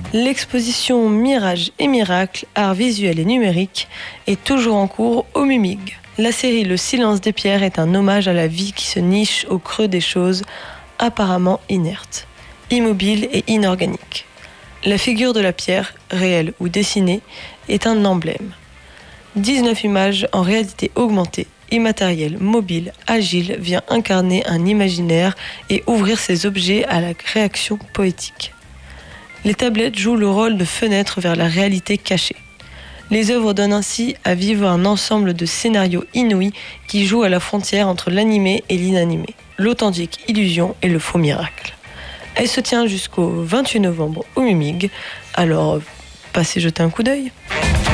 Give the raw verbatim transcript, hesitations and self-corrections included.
L'exposition Mirage et Miracle, art visuel et numérique, est toujours en cours au Mumig. La série Le silence des pierres est un hommage à la vie qui se niche au creux des choses apparemment inertes, immobiles et inorganiques. La figure de la pierre, réelle ou dessinée, est un emblème. dix-neuf images en réalité augmentée, immatérielle, mobile, agile, vient incarner un imaginaire et ouvrir ces objets à la création poétique. Les tablettes jouent le rôle de fenêtre vers la réalité cachée. Les œuvres donnent ainsi à vivre un ensemble de scénarios inouïs qui jouent à la frontière entre l'animé et l'inanimé, l'authentique illusion et le faux miracle. Elle se tient jusqu'au vingt-huit novembre au Mumig, alors passez jeter un coup d'œil.